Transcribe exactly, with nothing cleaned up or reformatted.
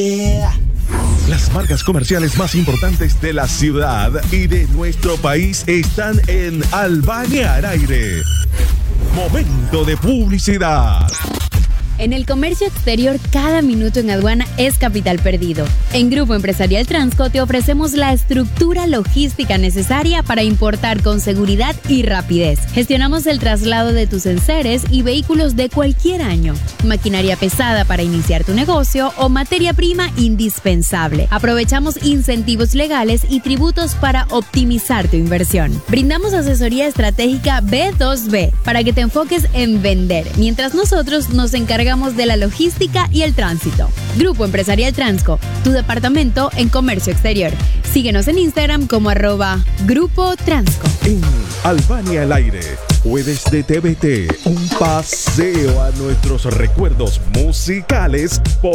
Las marcas comerciales más importantes de la ciudad y de nuestro país están en Albania al aire. Momento de publicidad. En el comercio exterior, cada minuto en aduana es capital perdido. En Grupo Empresarial Transco te ofrecemos la estructura logística necesaria para importar con seguridad y rapidez. Gestionamos el traslado de tus enseres y vehículos de cualquier año, maquinaria pesada para iniciar tu negocio o materia prima indispensable. Aprovechamos incentivos legales y tributos para optimizar tu inversión. Brindamos asesoría estratégica B dos B para que te enfoques en vender, mientras nosotros nos encargamos de la logística y el tránsito. Grupo Empresarial Transco, tu departamento en comercio exterior. Síguenos en Instagram como arroba Grupo Transco. En Albania al aire, jueves de T V T, un paseo a nuestros recuerdos musicales.